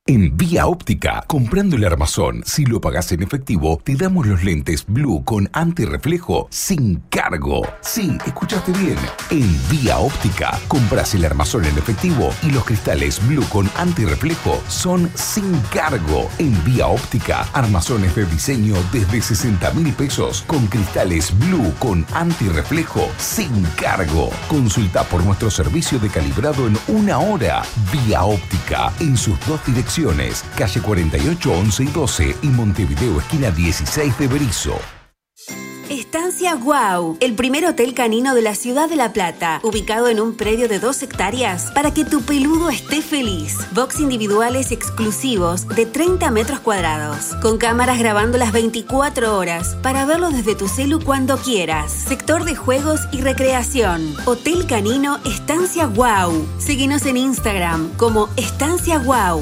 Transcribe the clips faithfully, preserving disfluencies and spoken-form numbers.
En Vía Óptica, comprando el armazón, si lo pagás en efectivo, te damos los lentes Blue con antirreflejo sin cargo. Sí, escuchaste bien. En Vía Óptica, compras el armazón en efectivo y los cristales Blue con antirreflejo son sin cargo. En Vía Óptica, armazones de diseño desde sesenta mil pesos con cristales Blue con antirreflejo sin cargo. Consulta por nuestro servicio de calibrado en una hora. Vía Óptica, en sus dos direcciones. Calle cuarenta y ocho, once y doce y Montevideo, esquina dieciséis de Berisso. Estancia Guau, el primer hotel canino de la ciudad de La Plata, ubicado en un predio de dos hectáreas para que tu peludo esté feliz. Box individuales exclusivos de treinta metros cuadrados, con cámaras grabando las veinticuatro horas para verlo desde tu celu cuando quieras. Sector de juegos y recreación. Hotel Canino Estancia Guau. Síguenos en Instagram como Estancia Guau.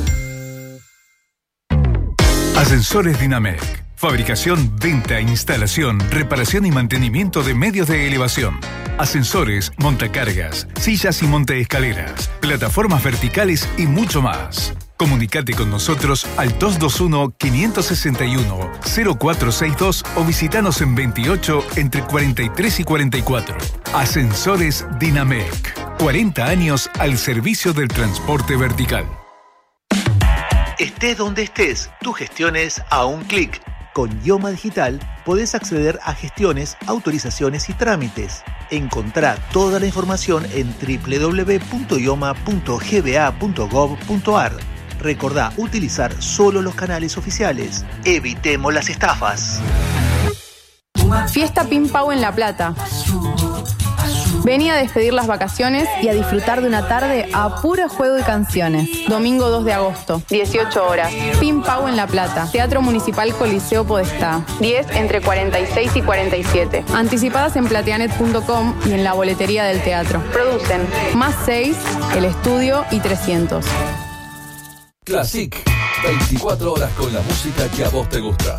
Ascensores Dinamec. Fabricación, venta, instalación, reparación y mantenimiento de medios de elevación. Ascensores, montacargas, sillas y montaescaleras, plataformas verticales y mucho más. Comunicate con nosotros al dos dos uno, cinco seis uno, cero cuatro seis dos o visitanos en veintiocho entre cuarenta y tres y cuarenta y cuatro. Ascensores Dinamec. cuarenta años al servicio del transporte vertical. Estés donde estés, tu gestión es a un clic. Con Ioma Digital podés acceder a gestiones, autorizaciones y trámites. Encontrá toda la información en doble u doble u doble u punto ioma punto g b a punto gov punto a r. Recordá utilizar solo los canales oficiales. Evitemos las estafas. Fiesta Pin Pau en La Plata. Vení a despedir las vacaciones y a disfrutar de una tarde a puro juego y canciones. Domingo dos de agosto, dieciocho horas. Pin Pau en La Plata. Teatro Municipal Coliseo Podestá. diez entre cuarenta y seis y cuarenta y siete. Anticipadas en plateanet punto com y en la boletería del teatro. Producen Más seis, El Estudio y trescientos. Classic. veinticuatro horas con la música que a vos te gusta.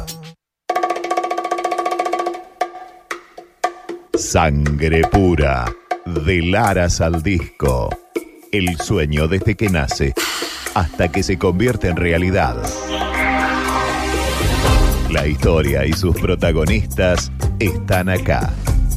Sangre pura, del aras al disco. El sueño desde que nace hasta que se convierte en realidad. La historia y sus protagonistas están acá.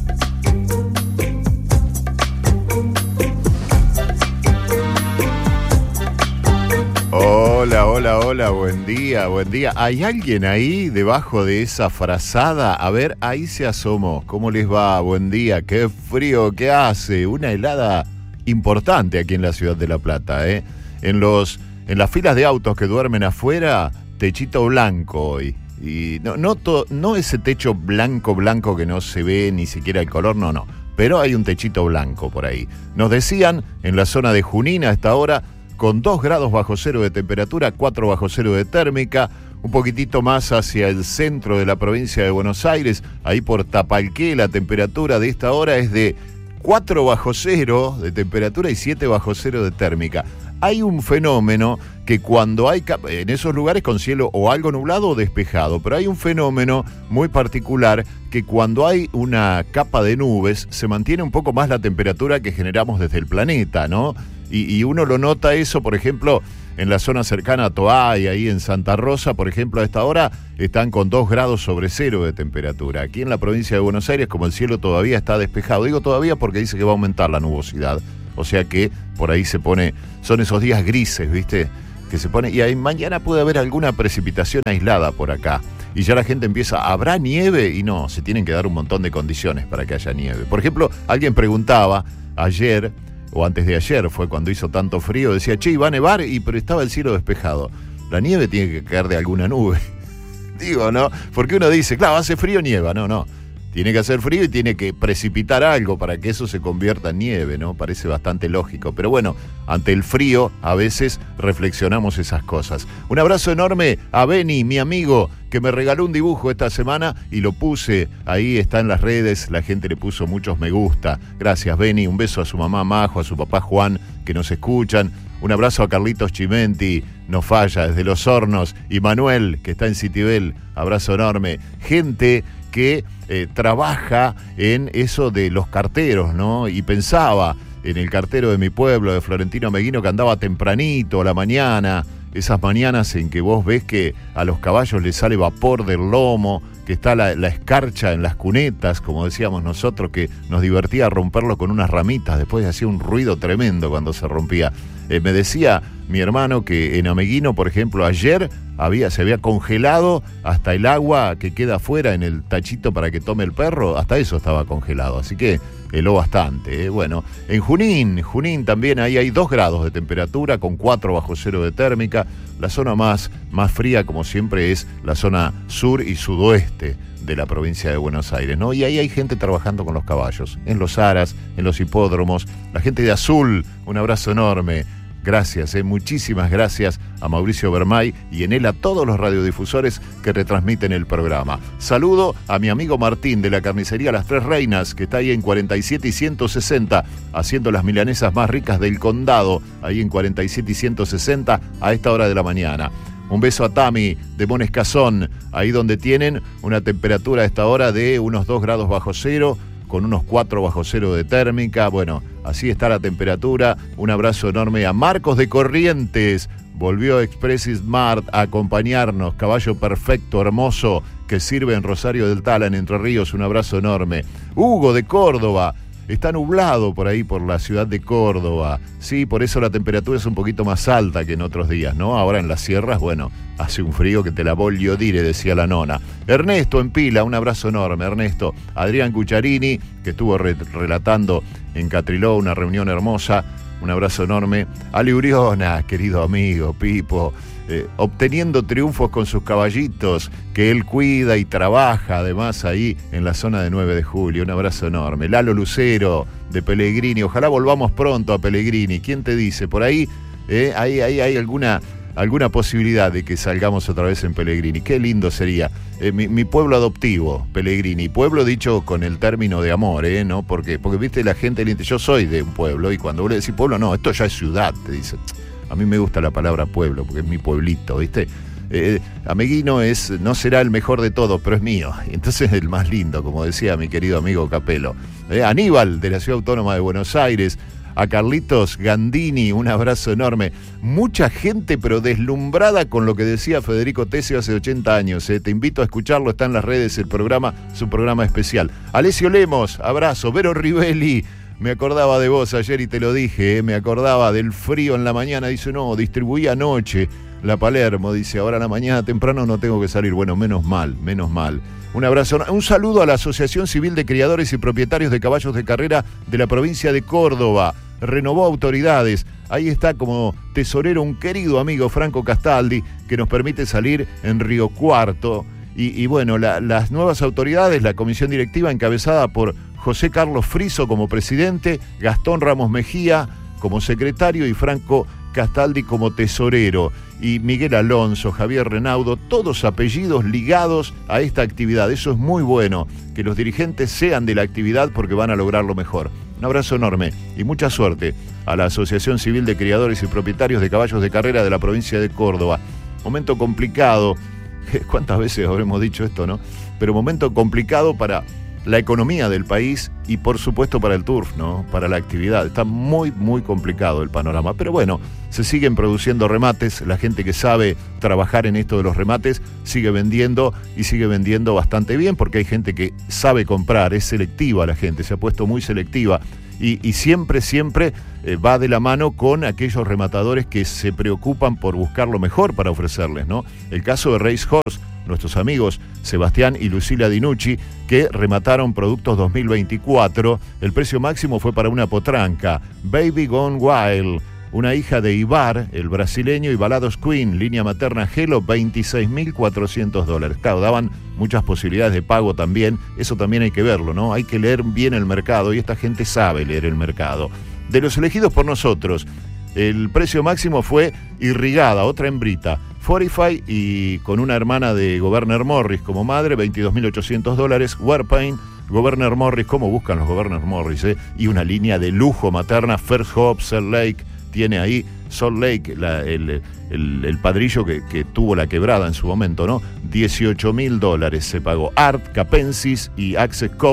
Hola, hola, hola, buen día, buen día. ¿Hay alguien ahí debajo de esa frazada? A ver, ahí se asomó. ¿Cómo les va? Buen día. Qué frío que hace. Una helada importante aquí en la ciudad de La Plata, ¿eh? En los, en las filas de autos que duermen afuera, techito blanco hoy. Y no, no, to, no ese techo blanco, blanco que no se ve ni siquiera el color, no, no. Pero hay un techito blanco por ahí. Nos decían en la zona de Junín a esta hora, con dos grados bajo cero de temperatura, cuatro bajo cero de térmica, un poquitito más hacia el centro de la provincia de Buenos Aires, ahí por Tapalqué, la temperatura de esta hora es de cuatro bajo cero de temperatura y siete bajo cero de térmica. Hay un fenómeno que cuando hay, en esos lugares con cielo o algo nublado o despejado, pero hay un fenómeno muy particular que cuando hay una capa de nubes se mantiene un poco más la temperatura que generamos desde el planeta, ¿no? Y, y uno lo nota eso, por ejemplo, en la zona cercana a Toay, ahí en Santa Rosa, por ejemplo, a esta hora están con dos grados sobre cero de temperatura. Aquí en la provincia de Buenos Aires, como el cielo todavía está despejado, digo todavía porque dice que va a aumentar la nubosidad, o sea que por ahí se pone, son esos días grises, ¿viste? Que se pone, y ahí mañana puede haber alguna precipitación aislada por acá. Y ya la gente empieza, ¿habrá nieve? Y no, se tienen que dar un montón de condiciones para que haya nieve. Por ejemplo, alguien preguntaba ayer, o antes de ayer, fue cuando hizo tanto frío, decía, che, iba a nevar, y pero estaba el cielo despejado. La nieve tiene que caer de alguna nube. Digo, ¿no? Porque uno dice, claro, hace frío, nieva. No, no. Tiene que hacer frío y tiene que precipitar algo para que eso se convierta en nieve, ¿no? Parece bastante lógico. Pero bueno, ante el frío a veces reflexionamos esas cosas. Un abrazo enorme a Beni, mi amigo, que me regaló un dibujo esta semana y lo puse, ahí está en las redes, la gente le puso muchos me gusta. Gracias, Beni, un beso a su mamá Majo, a su papá Juan, que nos escuchan. Un abrazo a Carlitos Chimenti, no falla, desde Los Hornos, y Manuel, que está en Citibel, abrazo enorme. Gente que eh, trabaja en eso de los carteros, ¿no? Y pensaba en el cartero de mi pueblo, de Florentino Meguino, que andaba tempranito a la mañana, esas mañanas en que vos ves que a los caballos les sale vapor del lomo, que está la, la escarcha en las cunetas, como decíamos nosotros, que nos divertía romperlo con unas ramitas, después hacía un ruido tremendo cuando se rompía. Eh, me decía mi hermano que en Ameguino, por ejemplo, ayer había, se había congelado hasta el agua que queda afuera en el tachito para que tome el perro, hasta eso estaba congelado, así que heló bastante. ¿eh? Bueno, en Junín, Junín también ahí hay dos grados de temperatura con cuatro bajo cero de térmica. La zona más, más fría, como siempre, es la zona sur y sudoeste de la provincia de Buenos Aires, ¿no? Y ahí hay gente trabajando con los caballos, en los aras, en los hipódromos, la gente de Azul, un abrazo enorme. Gracias, eh, muchísimas gracias a Mauricio Bermay y en él a todos los radiodifusores que retransmiten el programa. Saludo a mi amigo Martín de la carnicería Las Tres Reinas, que está ahí en cuarenta y siete y ciento sesenta, haciendo las milanesas más ricas del condado, ahí en cuarenta y siete y ciento sesenta a esta hora de la mañana. Un beso a Tami de Monescazón, ahí donde tienen una temperatura a esta hora de unos dos grados bajo cero, con unos cuatro bajo cero de térmica. Bueno, así está la temperatura. Un abrazo enorme a Marcos de Corrientes. Volvió Express Smart a acompañarnos. Caballo perfecto, hermoso, que sirve en Rosario del Tala, en Entre Ríos. Un abrazo enorme. Hugo de Córdoba. Está nublado por ahí, por la ciudad de Córdoba. Sí, por eso la temperatura es un poquito más alta que en otros días, ¿no? Ahora en las sierras, bueno, hace un frío que te la voglio dire, decía la nona. Ernesto en Pila, un abrazo enorme, Ernesto. Adrián Cucharini, que estuvo re- relatando en Catriló una reunión hermosa. Un abrazo enorme. Ale Uriona, querido amigo, Pipo, eh, obteniendo triunfos con sus caballitos, que él cuida y trabaja además ahí en la zona de nueve de julio. Un abrazo enorme. Lalo Lucero, de Pellegrini. Ojalá volvamos pronto a Pellegrini. ¿Quién te dice? Por ahí, eh, ahí, ahí hay alguna... alguna posibilidad de que salgamos otra vez en Pellegrini. Qué lindo sería. Eh, mi, mi pueblo adoptivo, Pellegrini. Pueblo dicho con el término de amor, ¿eh? ¿No? Porque, porque viste, la gente, yo soy de un pueblo, y cuando vos le decís pueblo, no, esto ya es ciudad, te dicen. A mí me gusta la palabra pueblo, porque es mi pueblito, ¿viste? Eh, Ameguino es, no será el mejor de todos, pero es mío. Entonces el más lindo, como decía mi querido amigo Capelo. Eh, Aníbal, de la Ciudad Autónoma de Buenos Aires. A Carlitos Gandini, un abrazo enorme. Mucha gente, pero deslumbrada con lo que decía Federico Tesio hace ochenta años. Eh. Te invito a escucharlo, está en las redes el programa, su programa especial. Alessio Lemos, abrazo. Vero Rivelli, me acordaba de vos ayer y te lo dije, eh. me acordaba del frío en la mañana. Dice, no, distribuí anoche la Palermo. Dice, ahora a la mañana temprano no tengo que salir. Bueno, menos mal, menos mal. Un abrazo, un saludo a la Asociación Civil de Criadores y Propietarios de Caballos de Carrera de la provincia de Córdoba. Renovó autoridades. Ahí está como tesorero un querido amigo, Franco Castaldi, que nos permite salir en Río Cuarto. Y, y bueno, la, las nuevas autoridades, la comisión directiva encabezada por José Carlos Friso como presidente, Gastón Ramos Mejía como secretario y Franco Castaldi como tesorero. Y Miguel Alonso, Javier Renaudo, todos apellidos ligados a esta actividad. Eso es muy bueno, que los dirigentes sean de la actividad porque van a lograrlo mejor. Un abrazo enorme y mucha suerte a la Asociación Civil de Criadores y Propietarios de Caballos de Carrera de la provincia de Córdoba. Momento complicado, ¿cuántas veces habremos dicho esto, no? Pero momento complicado para la economía del país y por supuesto para el turf, ¿no? Para la actividad. Está muy, muy complicado el panorama. Pero bueno, se siguen produciendo remates. La gente que sabe trabajar en esto de los remates sigue vendiendo y sigue vendiendo bastante bien porque hay gente que sabe comprar, es selectiva la gente, se ha puesto muy selectiva. Y, y siempre, siempre eh, va de la mano con aquellos rematadores que se preocupan por buscar lo mejor para ofrecerles, ¿no? El caso de Race Horse, nuestros amigos Sebastián y Lucila Dinucci, que remataron productos dos mil veinticuatro. El precio máximo fue para una potranca, Baby Gone Wild, una hija de Ibar, el brasileño, y Balados Queen, línea materna Gelo, veintiséis mil cuatrocientos dólares. Claro, daban muchas posibilidades de pago también, eso también hay que verlo, ¿no? Hay que leer bien el mercado y esta gente sabe leer el mercado. De los elegidos por nosotros, el precio máximo fue Irrigada, otra hembrita, Fortify, y con una hermana de Governor Morris como madre, veintidós mil ochocientos dólares. Warpaint, Governor Morris, ¿cómo buscan los Governor Morris? Eh? Y una línea de lujo materna, First Hope, Salt Lake, tiene ahí Salt Lake, la, el, el, el padrillo que, que tuvo la quebrada en su momento, ¿no? dieciocho mil dólares se pagó. Art, Capensis y Access Code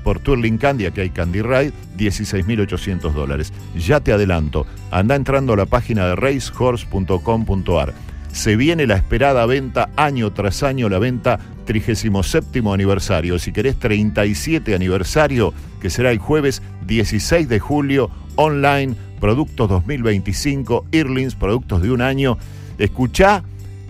por Twirling Candy, aquí hay Candy Ride, dieciséis mil ochocientos dólares. Ya te adelanto, anda entrando a la página de racehorse punto com punto a r. Se viene la esperada venta, año tras año, la venta trigésimo séptimo aniversario. Si querés, treinta y siete aniversario, que será el jueves dieciséis de julio, online, productos dos mil veinticinco, Earlings, productos de un año. Escuchá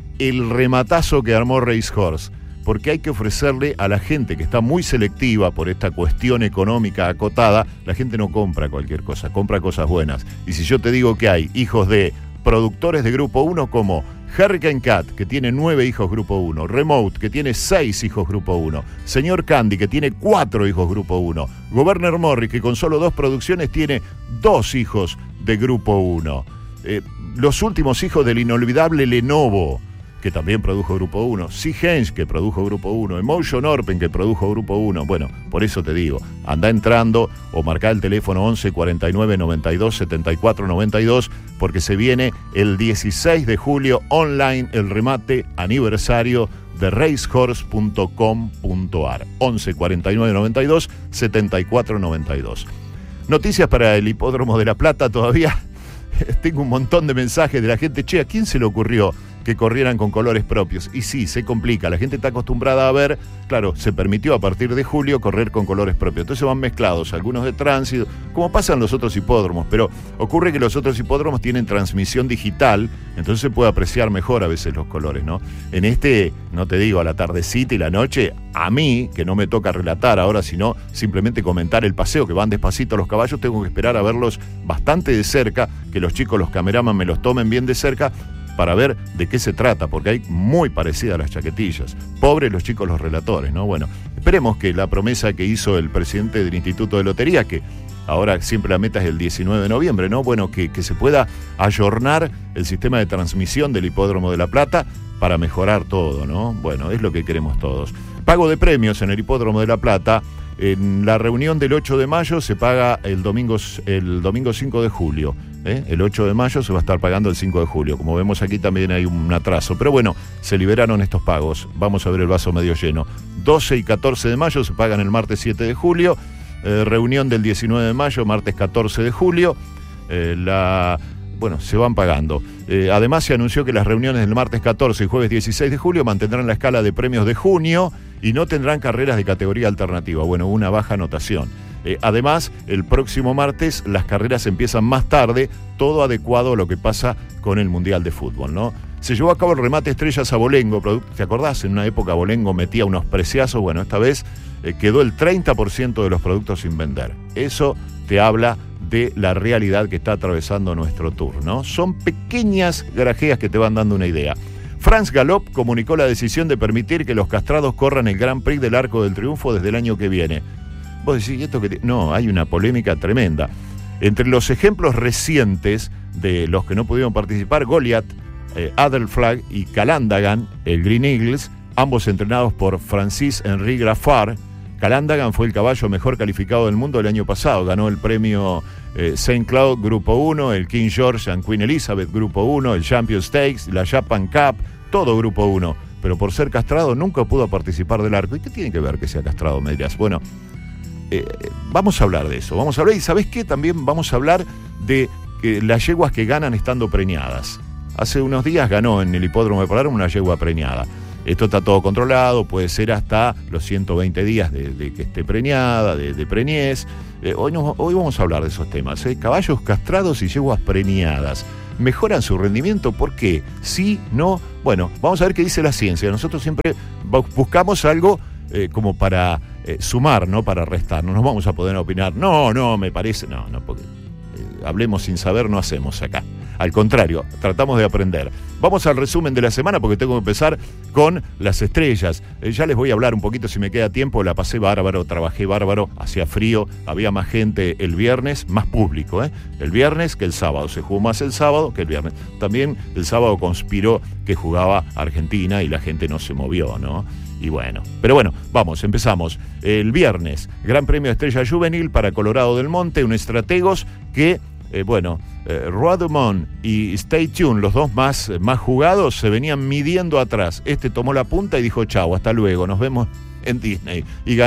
el rematazo que armó Racehorse, porque hay que ofrecerle a la gente que está muy selectiva por esta cuestión económica acotada. La gente no compra cualquier cosa, compra cosas buenas. Y si yo te digo que hay hijos de productores de Grupo uno como Hurricane Cat, que tiene nueve hijos Grupo uno, Remote, que tiene seis hijos Grupo uno, Señor Candy, que tiene cuatro hijos Grupo uno, Governor Morris, que con solo dos producciones tiene dos hijos de Grupo uno, eh, los últimos hijos del inolvidable Lenovo, que también produjo Grupo uno, Seahenge, que produjo Grupo uno, Emotion Orpen, que produjo Grupo uno. Bueno, por eso te digo, anda entrando o marcá el teléfono once cuarenta y nueve noventa y dos setenta y cuatro noventa y dos, porque se viene el dieciséis de julio online el remate aniversario de racehorse punto com punto a r. once cuarenta y nueve noventa y dos setenta y cuatro noventa y dos. Noticias para el Hipódromo de La Plata todavía. Tengo un montón de mensajes de la gente. Che, ¿a quién se le ocurrió que corrieran con colores propios? Y sí, se complica. La gente está acostumbrada a ver, claro, se permitió a partir de julio correr con colores propios. Entonces van mezclados, algunos de tránsito, como pasa en los otros hipódromos. Pero ocurre que los otros hipódromos tienen transmisión digital, entonces se puede apreciar mejor a veces los colores, ¿no? En este, no te digo, a la tardecita y la noche, a mí, que no me toca relatar ahora, sino simplemente comentar el paseo, que van despacito los caballos, tengo que esperar a verlos bastante de cerca, que los chicos, los cameraman, me los tomen bien de cerca, para ver de qué se trata, porque hay muy parecidas las chaquetillas. Pobres los chicos los relatores, ¿no? Bueno, esperemos que la promesa que hizo el presidente del Instituto de Lotería, que ahora siempre la meta es el diecinueve de noviembre, ¿no? Bueno, que, que se pueda ayornar el sistema de transmisión del Hipódromo de La Plata para mejorar todo, ¿no? Bueno, es lo que queremos todos. Pago de premios en el Hipódromo de La Plata. En la reunión del ocho de mayo se paga el domingo, el domingo cinco de julio. ¿eh? El ocho de mayo se va a estar pagando el cinco de julio. Como vemos aquí también hay un atraso. Pero bueno, se liberaron estos pagos. Vamos a ver el vaso medio lleno. doce y catorce de mayo se pagan el martes siete de julio. Eh, reunión del diecinueve de mayo, martes catorce de julio. Eh, la... Bueno, se van pagando. Eh, además se anunció que las reuniones del martes catorce y jueves dieciséis de julio mantendrán la escala de premios de junio y no tendrán carreras de categoría alternativa. Bueno, una baja anotación. Eh, además, el próximo martes las carreras empiezan más tarde, todo adecuado a lo que pasa con el Mundial de Fútbol, ¿no? Se llevó a cabo el remate Estrellas a Bolengo. ¿Te acordás? En una época Bolengo metía unos preciazos. Bueno, esta vez eh, quedó el treinta por ciento de los productos sin vender. Eso te habla de la realidad que está atravesando nuestro tour, ¿no? Son pequeñas grajeas que te van dando una idea. France Galop comunicó la decisión de permitir que los castrados corran el Grand Prix del Arco del Triunfo desde el año que viene. Vos decís, ¿esto qué te...? No, hay una polémica tremenda. Entre los ejemplos recientes de los que no pudieron participar, Goliath, eh, Adelflag y Calandagan, el Green Eagles, ambos entrenados por Francis-Henri Graffard. Calandagan fue el caballo mejor calificado del mundo el año pasado. Ganó el premio eh, Saint Cloud Grupo uno, el King George and Queen Elizabeth Grupo uno, el Champion Stakes, la Japan Cup, todo Grupo uno. Pero por ser castrado nunca pudo participar del arco. ¿Y qué tiene que ver que sea castrado, me dirás? Bueno, eh, vamos a hablar de eso. Vamos a hablar, y ¿sabés qué? También vamos a hablar de eh, las yeguas que ganan estando preñadas. Hace unos días ganó en el Hipódromo de Palermo una yegua preñada. Esto está todo controlado, puede ser hasta los ciento veinte días de, de que esté preñada, de, de preñez. Eh, hoy, no, hoy vamos a hablar de esos temas. ¿eh? Caballos castrados y yeguas preñadas. ¿Mejoran su rendimiento? ¿Por qué? ¿Sí? ¿No? Bueno, vamos a ver qué dice la ciencia. Nosotros siempre buscamos algo eh, como para eh, sumar, no para restar. No nos vamos a poder opinar. No, no, me parece... No, no, porque eh, hablemos sin saber, no hacemos acá. Al contrario, tratamos de aprender. Vamos al resumen de la semana porque tengo que empezar con las estrellas. Eh, ya les voy a hablar un poquito si me queda tiempo. La pasé bárbaro, trabajé bárbaro, hacía frío, había más gente el viernes, más público, ¿eh? El viernes que el sábado. Se jugó más el sábado que el viernes. También el sábado conspiró que jugaba Argentina y la gente no se movió, ¿no? Y bueno, pero bueno, vamos, empezamos. El viernes, Gran Premio Estrella Juvenil para Colorado del Monte, un estrategos que... Eh, bueno, eh, Roi du Monde y Stay Tuned, los dos más, más jugados, se venían midiendo atrás. Este tomó la punta y dijo chau, hasta luego, nos vemos en Disney. Y ganó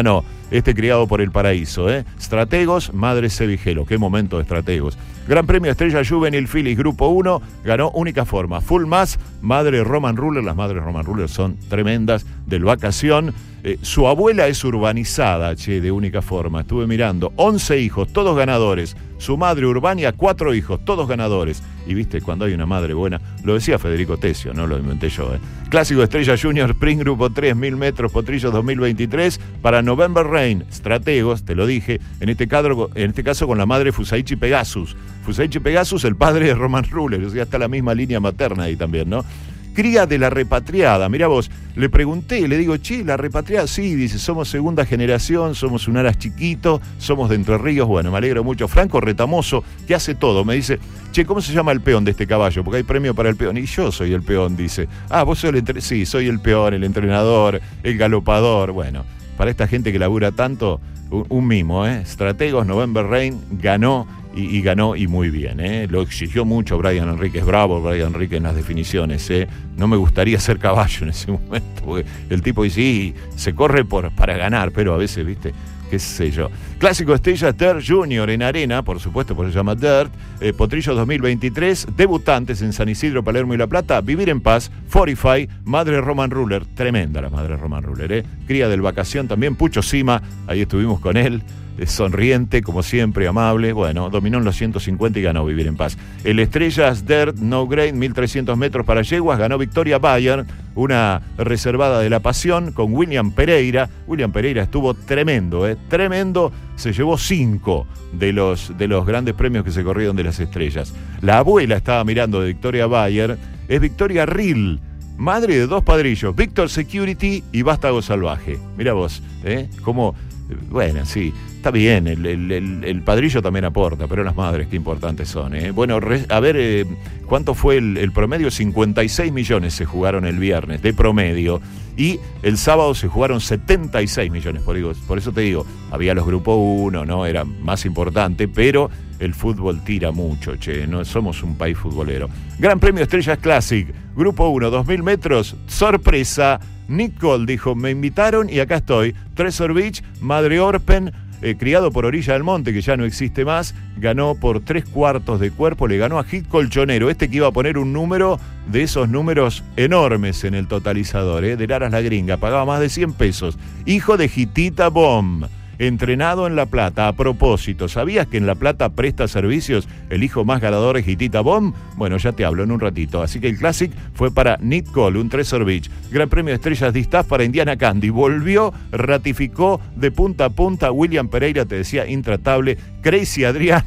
este criado por el Paraíso, ¿eh? Strategos, Madre Sevigelo. Qué momento de Strategos. Gran Premio Estrella Juvenil Phillies Grupo uno, ganó Única Forma. Full Mass, Madre Roman Ruler. Las madres Roman Ruler son tremendas, del Vacación. Eh, su abuela es urbanizada, che, de Única Forma. Estuve mirando, once hijos, todos ganadores. Su madre Urbania, cuatro hijos, todos ganadores. Y viste, cuando hay una madre buena, lo decía Federico Tesio, no lo inventé yo. Eh. Clásico Estrella Junior Sprint Grupo tres, mil metros, Potrillos dos mil veintitrés, para November Rain, Strategos, te lo dije, en este, cadro, en este caso con la madre Fusaichi Pegasus. Fusaichi Pegasus, el padre de Roman Ruler, o sea, está la misma línea materna ahí también, ¿no? Cría de la repatriada, mirá vos, le pregunté, le digo, che, la repatriada, sí, dice, somos segunda generación, somos un aras chiquito, somos de Entre Ríos, bueno, me alegro mucho. Franco Retamoso, que hace todo, me dice, che, ¿cómo se llama el peón de este caballo? Porque hay premio para el peón, y yo soy el peón, dice. Ah, vos sos el entrenador, sí, soy el peón, el entrenador, el galopador, bueno, para esta gente que labura tanto, un, un mimo, ¿eh? Strategos, November Rain, ganó. Y, y ganó y muy bien, ¿eh? Lo exigió mucho Brian Enríquez, bravo Brian Enríquez en las definiciones, ¿eh? No me gustaría ser caballo en ese momento, porque el tipo dice, sí, se corre por, para ganar, pero a veces, viste, qué sé yo. Clásico Estrella Dirt Junior en arena, por supuesto, porque se llama Dirt, eh, Potrillos dos mil veintitrés, debutantes en San Isidro, Palermo y La Plata, Vivir en Paz, Fortify, Madre Roman Ruler, tremenda la Madre Roman Ruler, ¿eh? Cría del Vacación también, Pucho Sima, ahí estuvimos con él, sonriente, como siempre, amable. Bueno, dominó en los ciento cincuenta y ganó Vivir en Paz. El Estrellas Dirt No Grade, mil trescientos metros para yeguas, ganó Victoria Bayern, una reservada de La Pasión, con William Pereira. William Pereira estuvo tremendo, ¿eh? Tremendo. Se llevó cinco de los, de los grandes premios que se corrieron de las estrellas. La abuela estaba mirando de Victoria Bayern, es Victoria Rill, madre de dos padrillos, Victor Security y Vástago Salvaje. Mira vos, ¿eh? Como, bueno, sí. Está bien, el, el, el, el padrillo también aporta, pero las madres qué importantes son, ¿eh? Bueno, re, a ver, eh, ¿cuánto fue el, el promedio? cincuenta y seis millones se jugaron el viernes, de promedio, y el sábado se jugaron setenta y seis millones, por, digo, por eso te digo, había los grupos uno, ¿no? Era más importante, pero el fútbol tira mucho, che, no somos un país futbolero. Gran Premio Estrellas Classic, Grupo uno, dos mil metros, sorpresa, Nick Cole dijo, me invitaron y acá estoy, Treasure Beach, Madre Orpen, Eh, criado por Orilla del Monte, que ya no existe más, ganó por tres cuartos de cuerpo, le ganó a Hit Colchonero, este que iba a poner un número de esos números enormes en el totalizador, ¿eh? De Laras la Gringa, pagaba más de cien pesos. Hijo de Hitita Bomb, entrenado en La Plata. A propósito, ¿sabías que en La Plata presta servicios el hijo más ganador de Hitita Bomb? Bueno, ya te hablo en un ratito. Así que el Classic fue para Nick Cole, un Treasure Beach. Gran Premio de Estrellas Distaff para Indiana Candy. Volvió, ratificó de punta a punta. William Pereira, te decía, intratable. Crazy Adrián,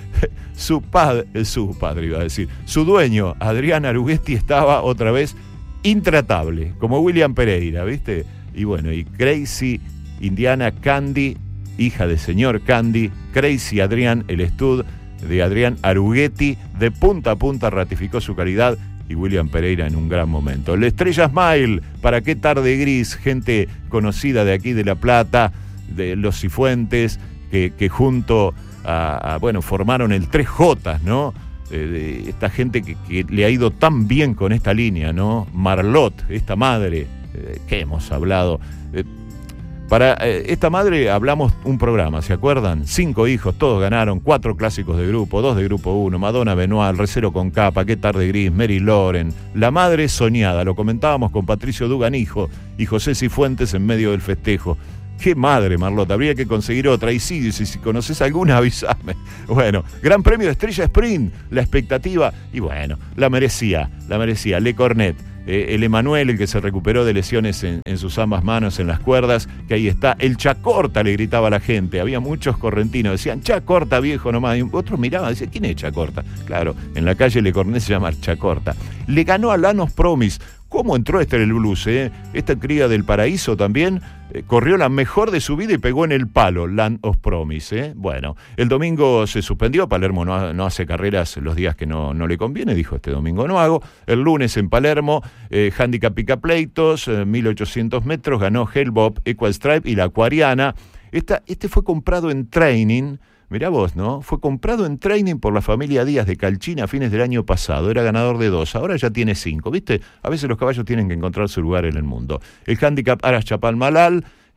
su padre, su padre iba a decir, su dueño, Adrián Aruguetti, estaba otra vez intratable, como William Pereira, ¿viste? Y bueno, y Crazy Indiana Candy, hija de señor Candy, Crazy Adrián, el estud de Adrián Aruguetti, de punta a punta ratificó su calidad, y William Pereira en un gran momento. El Estrella Smile, para qué tarde gris, gente conocida de aquí de La Plata, de Los Cifuentes, que, que junto a, a, bueno, formaron el tres Jotas, ¿no? Eh, de esta gente que, que le ha ido tan bien con esta línea, ¿no? Marlot, esta madre, eh, que hemos hablado. Eh, Para eh, esta madre hablamos un programa, ¿se acuerdan? Cinco hijos, todos ganaron, cuatro clásicos de grupo, dos de grupo uno, Madonna Benoit, Recero con Capa, Qué tarde gris, Mary Loren, La madre soñada, lo comentábamos con Patricio Dugan hijo y José Cifuentes en medio del festejo. ¡Qué madre, Marlota! Habría que conseguir otra. Y sí, si, si conoces alguna, avísame. Bueno, Gran Premio de Estrella Sprint, la expectativa, y bueno, la merecía, la merecía. Le Cornet. Eh, el Emanuel, el que se recuperó de lesiones en, en sus ambas manos, en las cuerdas, que ahí está. El Chacorta, le gritaba a la gente. Había muchos correntinos, decían, Chacorta, viejo nomás. Y otros miraban, decían, ¿quién es Chacorta? Claro, en la calle Le Cornet se llama Chacorta. Le ganó a Lanos Promis. ¿Cómo entró este en el blues? Eh? Esta cría del Paraíso también eh, corrió la mejor de su vida y pegó en el palo, Land of Promise. Eh? Bueno, el domingo se suspendió, Palermo no, no hace carreras los días que no, no le conviene, dijo este domingo no hago. El lunes en Palermo, eh, Handicap Picapleitos, eh, mil ochocientos metros, ganó Hellbob, Equal Stripe y la Acuariana. Esta, este fue comprado en Training. Mirá vos, ¿no? Fue comprado en Training por la familia Díaz de Calchina a fines del año pasado. Era ganador de dos, ahora ya tiene cinco. ¿Viste? A veces los caballos tienen que encontrar su lugar en el mundo. El Handicap Aras Chapal Malal,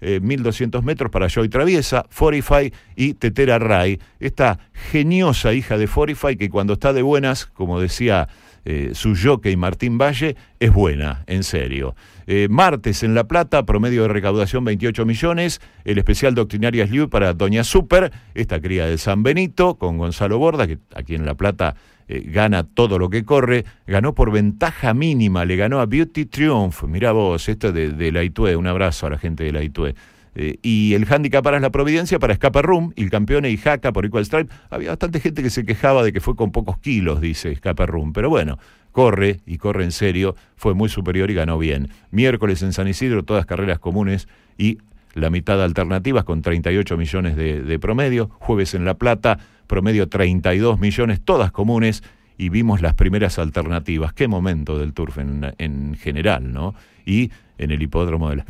eh, mil doscientos metros para Joy Traviesa, Fortify y Tetera Ray, esta geniosa hija de Fortify que cuando está de buenas, como decía eh, su jockey Martín Valle, es buena, en serio. Eh, martes en La Plata, promedio de recaudación veintiocho millones, el especial Doctrinaria Sliu para Doña Super, esta cría de San Benito, con Gonzalo Borda, que aquí en La Plata eh, gana todo lo que corre, ganó por ventaja mínima, le ganó a Beauty Triumph, mirá vos, esto de, de la Itue, un abrazo a la gente de la Itue. Eh, y el handicap para la Providencia para Escapa Room, el campeón y Jaca por Equal Stripe. Había bastante gente que se quejaba de que fue con pocos kilos, dice Escapa Room, pero bueno, corre y corre en serio, fue muy superior y ganó bien. Miércoles en San Isidro, todas carreras comunes y la mitad de alternativas con treinta y ocho millones de, de promedio. Jueves en La Plata, promedio treinta y dos millones, todas comunes, y vimos las primeras alternativas. Qué momento del turf en, en general, ¿no? Y en el hipódromo de la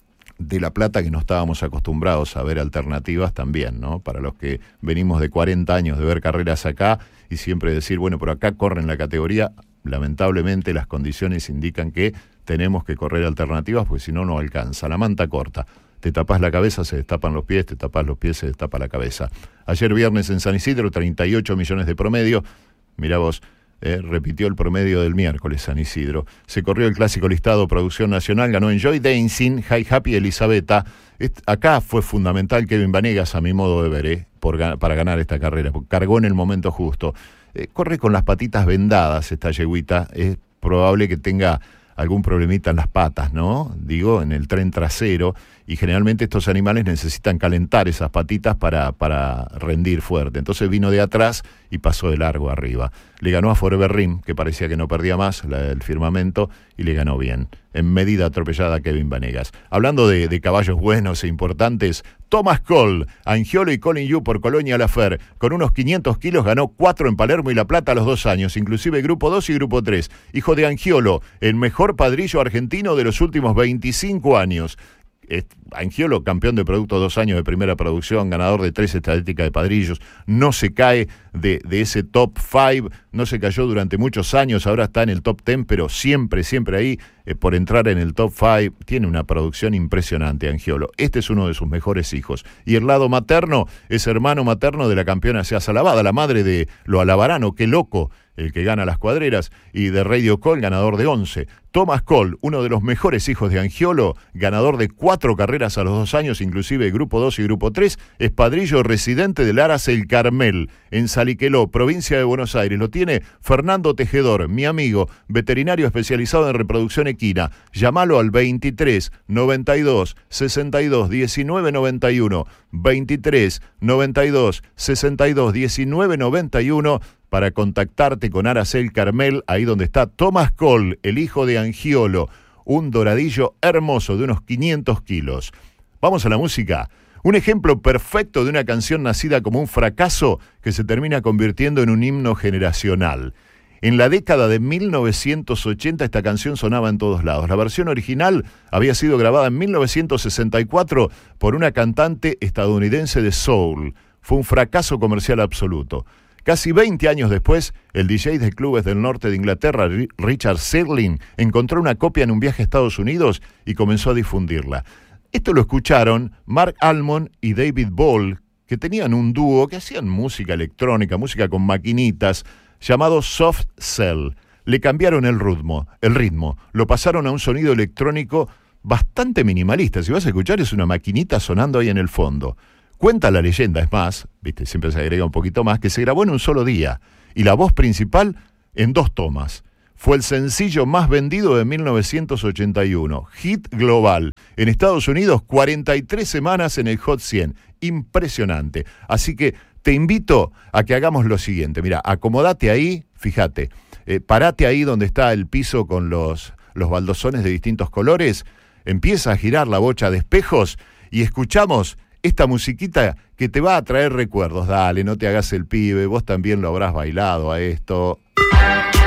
de La Plata, que no estábamos acostumbrados a ver alternativas también, ¿no? Para los que venimos de cuarenta años de ver carreras acá y siempre decir, bueno, pero acá corren la categoría, lamentablemente las condiciones indican que tenemos que correr alternativas, porque si no, no alcanza. La manta corta. Te tapás la cabeza, se destapan los pies, te tapás los pies, se destapa la cabeza. Ayer viernes en San Isidro, treinta y ocho millones de promedio. Mirá vos, Eh, repitió el promedio del miércoles San Isidro. Se corrió el clásico listado Producción Nacional, ganó Enjoy Dancing, High Happy Elizabetta. Est- acá fue fundamental Kevin Vanegas, a mi modo de ver, eh, por, para ganar esta carrera, porque cargó en el momento justo. Eh, corre con las patitas vendadas esta yeguita, es probable que tenga algún problemita en las patas, ¿no? Digo, en el tren trasero, y generalmente estos animales necesitan calentar esas patitas para, para rendir fuerte. Entonces vino de atrás y pasó de largo arriba. Le ganó a Forever Rim, que parecía que no perdía más, la del firmamento, y le ganó bien. En medida atropellada a Kevin Vanegas. Hablando de, de caballos buenos e importantes, Thomas Cole, Angiolo y Colin Yu por Colonia Lafer, con unos quinientos kilos ganó cuatro en Palermo y La Plata a los dos años, inclusive Grupo dos y Grupo tres. Hijo de Angiolo, el mejor padrillo argentino de los últimos veinticinco años. Angiolo, campeón de producto dos años de primera producción, ganador de tres estadísticas de padrillos, no se cae de, de ese top cinco, no se cayó durante muchos años, ahora está en el top diez, pero siempre, siempre ahí, eh, por entrar en el top cinco, tiene una producción impresionante Angiolo. Este es uno de sus mejores hijos. Y el lado materno es hermano materno de la campeona Seas Alabada, la madre de Lo Alabarano, qué loco, el que gana las cuadreras, y de Radio Cole, ganador de once. Thomas Cole, uno de los mejores hijos de Angiolo, ganador de cuatro carreras a los dos años, inclusive Grupo dos y Grupo tres, es padrillo residente del Aras El Carmel, en Saliqueló, provincia de Buenos Aires. Lo tiene Fernando Tejedor, mi amigo, veterinario especializado en reproducción equina. Llámalo al veintitrés noventa y dos sesenta y dos diecinueve noventa y uno, veintitrés noventa y dos sesenta y dos diecinueve noventa y uno, para contactarte con Aras El Carmel, ahí donde está Thomas Cole, el hijo de Angiolo, un doradillo hermoso de unos quinientos kilos. Vamos a la música. Un ejemplo perfecto de una canción nacida como un fracaso que se termina convirtiendo en un himno generacional. En la década de mil novecientos ochenta esta canción sonaba en todos lados. La versión original había sido grabada en mil novecientos sesenta y cuatro por una cantante estadounidense de soul. Fue un fracaso comercial absoluto. Casi veinte años después, el D J de clubes del norte de Inglaterra, Richard Searling, encontró una copia en un viaje a Estados Unidos y comenzó a difundirla. Esto lo escucharon Mark Almond y David Ball, que tenían un dúo que hacían música electrónica, música con maquinitas, llamado Soft Cell. Le cambiaron el ritmo, el ritmo, lo pasaron a un sonido electrónico bastante minimalista. Si vas a escuchar, es una maquinita sonando ahí en el fondo. Cuenta la leyenda, es más, viste, siempre se agrega un poquito más, que se grabó en un solo día y la voz principal en dos tomas. Fue el sencillo más vendido de mil novecientos ochenta y uno, hit global. En Estados Unidos, cuarenta y tres semanas en el Hot cien. Impresionante. Así que te invito a que hagamos lo siguiente. Mira, acomodate ahí, fíjate, eh, parate ahí donde está el piso con los, los baldosones de distintos colores, empieza a girar la bocha de espejos y escuchamos esta musiquita que te va a traer recuerdos. Dale, no te hagas el pibe, vos también lo habrás bailado a esto.